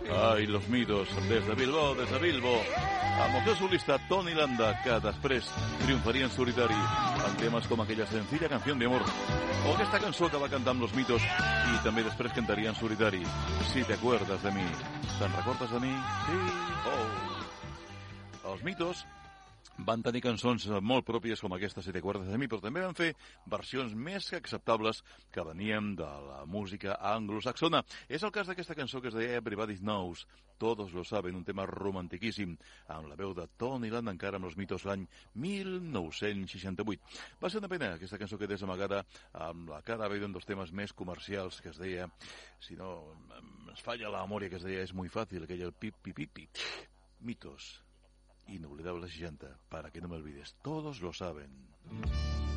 Ai, los mitos, des de Bilbao, amb el seu solista Toni Landa, que després triomfaria en solitari en temes com aquella sencilla canción de amor, o aquesta cançó que va cantar amb los mitos i també després cantaria en solitari, Si te acuerdas de mi. Te'n recordes de mi? Sí. Oh. Els mitos van tenir cançons molt pròpies com aquesta, Si te acuerdas de mi, però també van fer versions més que acceptables que venien de la música anglosaxona. És el cas d'aquesta cançó que es deia Everybody Knows, Todos lo saben, un tema romantiquíssim, amb la veu de Toni Landa, encara amb els mitos, l'any 1968. Va ser una pena aquesta cançó que desamagada amb la cara B d'un dels temes més comercials que es deia, si no es falla la memòria, que es deia És muy fácil, aquell el pip, pip, pip, pip. Mitos. Inolvidable 60, para que no me olvides. Todos lo saben.